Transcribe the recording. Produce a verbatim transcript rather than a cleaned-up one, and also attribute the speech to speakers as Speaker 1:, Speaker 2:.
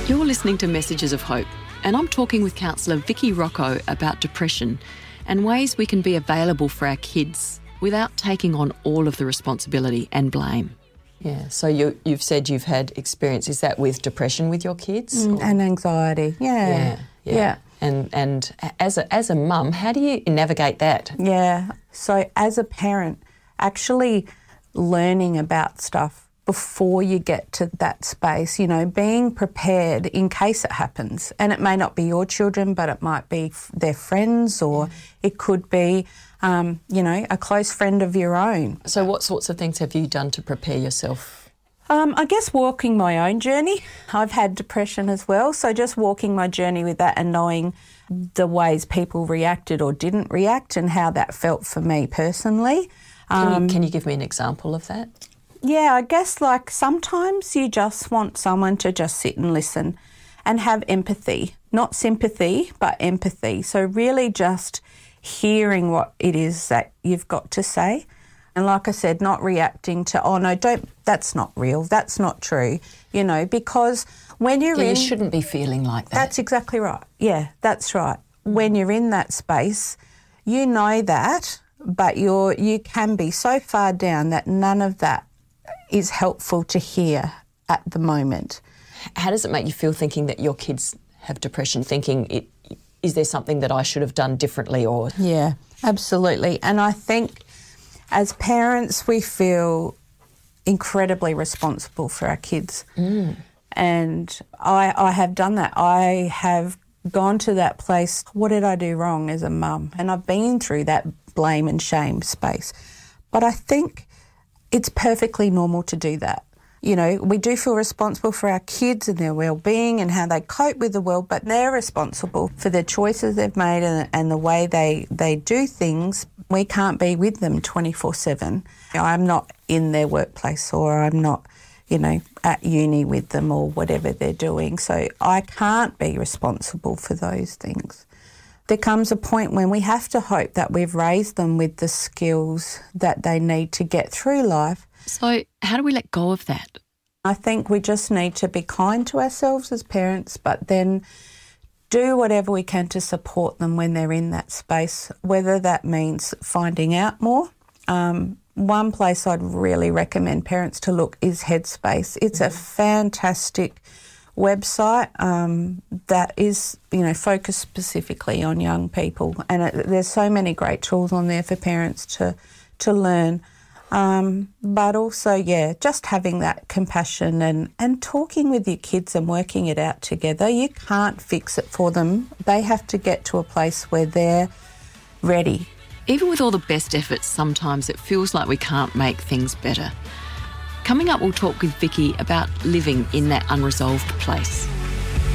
Speaker 1: You're listening to Messages of Hope, and I'm talking with counsellor Vicky Rocco about depression and ways we can be available for our kids without taking on all of the responsibility and blame.
Speaker 2: Yeah, so you, you've said you've had experience. Is that with depression with your kids?
Speaker 3: Mm, and anxiety, yeah.
Speaker 2: Yeah, yeah.
Speaker 3: yeah.
Speaker 2: And and as a, as a mum, how do you navigate that?
Speaker 3: Yeah, so as a parent, actually learning about stuff before you get to that space, you know, being prepared in case it happens. And it may not be your children, but it might be f- their friends, or it could be, um, you know, a close friend of your own.
Speaker 2: So what sorts of things have you done to prepare yourself?
Speaker 3: Um, I guess walking my own journey. I've had depression as well, so just walking my journey with that and knowing the ways people reacted or didn't react and how that felt for me personally.
Speaker 2: Can,
Speaker 3: Um,
Speaker 2: you, can you give me an example of that?
Speaker 3: Yeah, I guess like sometimes you just want someone to just sit and listen and have empathy, not sympathy, but empathy. So really just hearing what it is that you've got to say. And like I said, not reacting to, oh no, don't, that's not real, that's not true, you know, because when you're
Speaker 2: Yeah,
Speaker 3: in...
Speaker 2: you shouldn't be feeling like that.
Speaker 3: That's exactly right. Yeah, that's right. When you're in that space, you know that, but you're you can be so far down that none of that is helpful to hear at the moment.
Speaker 2: How does it make you feel thinking that your kids have depression, thinking, it, is there something that I should have done differently? Or
Speaker 3: Yeah, absolutely. And I think as parents we feel incredibly responsible for our kids.
Speaker 2: Mm.
Speaker 3: And I, I have done that. I have gone to that place, what did I do wrong as a mum? And I've been through that blame and shame space. But I think it's perfectly normal to do that. You know, we do feel responsible for our kids and their well-being and how they cope with the world, but they're responsible for the choices they've made and, and the way they, they do things. We can't be with them twenty-four seven. You know, I'm not in their workplace, or I'm not, you know, at uni with them or whatever they're doing. So I can't be responsible for those things. There comes a point when we have to hope that we've raised them with the skills that they need to get through life.
Speaker 1: So how do we let go of that?
Speaker 3: I think we just need to be kind to ourselves as parents, but then do whatever we can to support them when they're in that space, whether that means finding out more. Um, one place I'd really recommend parents to look is Headspace. It's a fantastic website um, that is, you know, focused specifically on young people, and it, there's so many great tools on there for parents to to learn. Um, but also, yeah, just having that compassion and, and talking with your kids and working it out together. You can't fix it for them. They have to get to a place where they're ready.
Speaker 1: Even with all the best efforts, sometimes it feels like we can't make things better. Coming up, we'll talk with Vicky about living in that unresolved place.